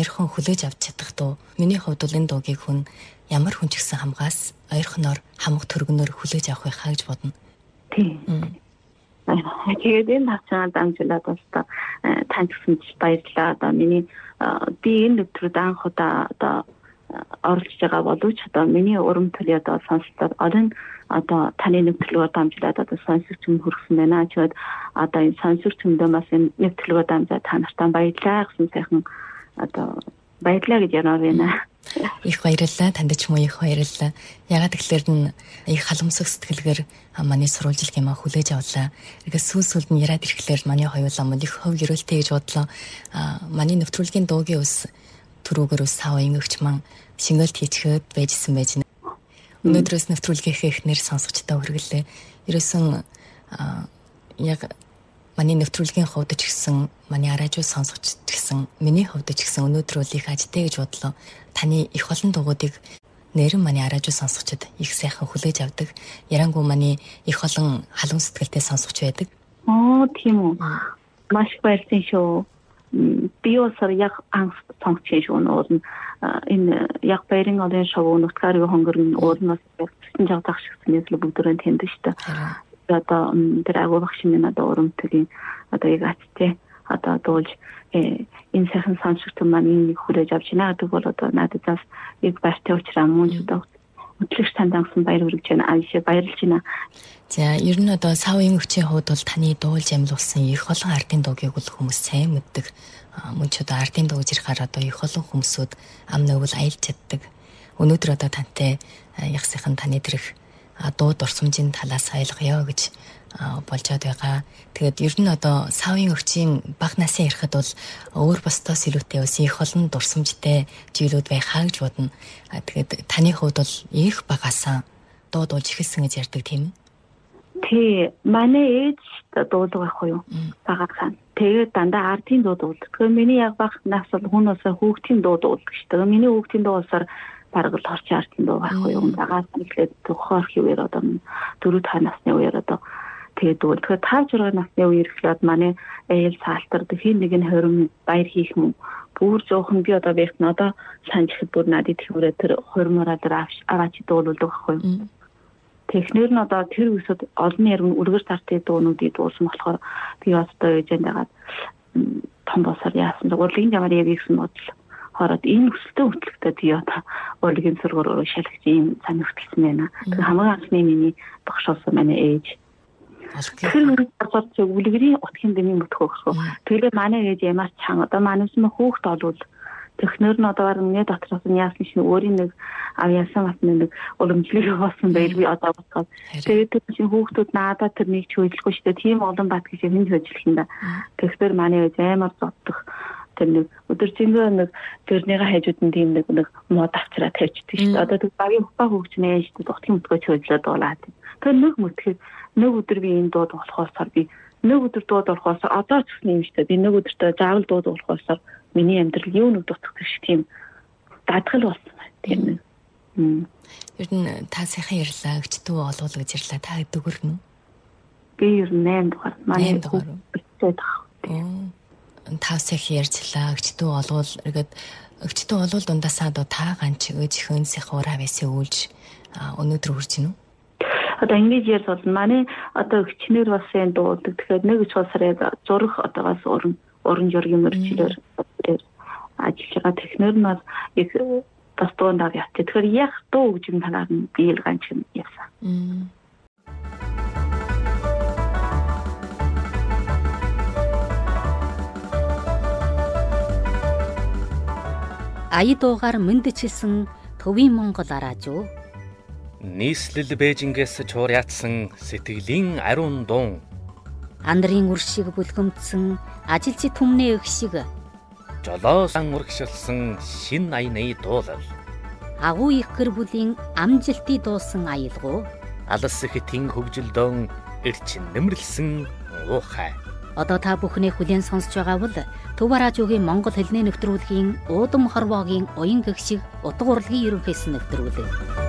оюрхон хүлээж авч чадах дуу. Миний хувьд бол энэ дуугийг хүн ямар хүн ч гэсэн хамгаас оюрхоноор хамаг төргөнөөр хүлээж авахыг хааж бодно. Тийм. Тэгээд энэ хацаа дамжуулаад бас танд хүсэж баярлалаа. Одоо миний би энэ өдрөд анх удаа одоо оролцож байгаа боловч одоо миний урам төлөй одоо сонслоор одоо таны нэвтрүүлгээр дамжуулаад одоо сонсогч юм хүргэсэн байна. Чод одоо энэ сонсогч юмдөө бас энэ нэвтрүүлгээр дамжуулаад та нартай баярлалаа гэсэн сайхан одоо баярлалаа гэж ярина байна. Их баярлалаа, танд ч мөн их баярлалаа. Ягаад гэвэл их халамсах сэтгэлгээр манай сурвалжилт юмаа хүлээж авлаа. Ингээд сүүл нь яриад ирэхлээр манай хоёулаа мөн их хөв гөрөлтэй гэж бодлоо. Манай нэвтрүүлгийн дуугийн ус түрүүгээр ус савын өгч ман шингэлт хийчихэд байжсэн байж. Өнөөдрөөс нэвтрүүлгийнхээ эхнэр сонсогчтой хүргэлээ. Ерөөсөн яг манай нэвтрүүлгийн хувьд ч гэсэн манай араажуу сонсогч гэсэн миний хувьд ч гэсэн өнөөдөр бол их ажтай гэж бодлоо. Таны их олон дугуудыг нэрэн манай араажуу сонсогчд их сайхан хүлээж авдаг. Ярангуй манай их олон халуун сэтгэлтэй сонсогч байдаг. Тийм үү. Маш баярлалаа шүү. Би усаар яг анх сонгож шүү нуурна. Энэ яг баярын олон шоу нутгаар хонгорын уурнаас гэсэн жаг загшигсан л бүгдөрөө тэнд шүү дээ. Одоо тэр агуу багш минь одоо урамтгийн одоо яг аттэй одоо дуулж энэ сайхан сонсогч маань хүлээж авч байна гэдэг бол одоо надад бас яг баяртай учраас мөн ч одоо хөтлөгч танд амсан баяр хүргэж байна. Аашаа баярлж байна. За ер нь одоо савын өвчийн хувьд бол таны дуулж амьлуулсан их олон ардын дуугийг бол хүмүүс сайн мэддэг. Мөн ч одоо ардын дуу жирхаар одоо их олон хүмүүсүүд ам нөвөл аялж чаддаг. Өнөөдөр одоо тантай яг сайхан таны дэрх дуу дурсамжийн талаас ойлгоё гэж болжод байгаа. Тэгээд ер нь одоо савын өвчийн бага насын ирэхэд бол өөр бостоос илүүтэй ус их олон дурсамжтай зүйлүүд байх хаа гэж бодно. Тэгээд таны хувьд бол их багасаа дуу дуулж эхэлсэн гэж ярьдаг тийм үү? Тий, манай ээж дуулдаг байхгүй юу? Багасаа. Тэгээд дандаа ардын дуу дуулдаг. Тэгэхээр миний яг бага нас бол хүн усаа хүүхдийн дуу дуулдаг шүү дээ. Миний хүүхдийн дуу усаар бараг л орч ардын дуу байхгүй юу? Дагаад нэглээд тохоор хийвэр одоо 4-5 насны үеэр одоо тэгээд дүүл. Тэгэхээр 5-6 насны үеэр эхлээд манай ээл саалтардаг хин нэг нь хорим баяр хийх юм. Бүр жоохон би одоо байхад одоо санджихад бүр надад тэрүүрээ тэр хоримороо дээр аваач дуулдаг байхгүй юу? Технэр нь одоо тэр үсэд олон ярим үргэр тартын дуунуудыг дуулсан болохоор би одоо ээжэнд дагаад том босоор яасан. Урлагийн ямар яг ийгсэн бодол хараад энэ өсөлтөө хөтлөгтэй би одоо урлагийн сургууль шалгаж ийм сонирхолтой байна. Тэр хамгийн анхны миний багшаасан манай ээж. Тэр бодож үлгэрийн утгын дэмий мөтгөх. Тэгээ манай ээж ямар чан одоо манайс нь хүүхд олвол технэр нь одоо нэг дотроос нь яасан шин өөрийн нэг авьяасан матны нэг уламжлалыг хоосон байл би одоо бодоход. Тэгээд тэр чинь хүүхдүүд наадаа тэр нэг ч хөдөлгөхгүй шүү дээ. Тийм олон бат гэж хэнд хөдөлгөх юм да. Тэгэхээр манай ээж амар зоддох. Тэр нэг өдөржингөө нэг тэрнийгээ хажууд нь тийм нэг мод авчраа тавьчихдаг шүү дээ. Одоо тэр багийн хөгч нэ шүү дээ. Дутгийн мөтгөж хөдлөөд дуулаад. Тэр нэг мөтгөх нэг өдөр би энэ дууд болохоосоор би нэг өдөр дууд болохоос одоо ч гэсэн юм шүү дээ. Би нэг өдөртөө заавал дууд болохоосоор миний амьдрал юу нэг дутагдах шиг тийм дадгал болсон байна. Тийм нэг. Ер нь та сайхан ярьлаа, өчтөө олвол гэж ярьлаа. Та хэд өгөрнө? Би ер нь 8 дугаар. Манай дугаар. 5 сайхан ярьчлаа. Өчтөө олвол эргээд өчтөө олвол дундаасаа одоо та ганч өжихөн сайхуураа байсан үйлж өнөөдөр хүрч гинүү? Одоо ингэж ярьж бол манай одоо өчнөр бас энэ дуулдаг. Тэгэхээр нэг ч усаар зурх одоогоос уран зургийн мөрчлөөр ажиллаж байгаа технэр нь бол их бас дуундаа явт. Тэгэхээр яг дуу гэж юм танаар нь биел ганч юм яасан. Ая дуугаар мэндчилсэн Төвийн Монгол араажуу. Нийслэл Бээжингээс чуур яатсан сэтгэлийн ариун дуун. Андрын үршиг бүлгэмдсэн ажилчи түмний өх шиг. Жолоосан урагшилсан шин аяны дуулал. Агуу их гэр бүлийн амжилтыг дуусан аялгуу. Алс хэтийн хөгжилдөн эрчин нэмэрлсэн уухай. Одоо та бүхний хүлээн сонсож байгаа бол Төв араажуугийн Монгол хэлний нэвтрүүлгийн уудам хорвоогийн уян гэгшиг утга урлагийн ерөнхийсэн нэвтрүүлэг.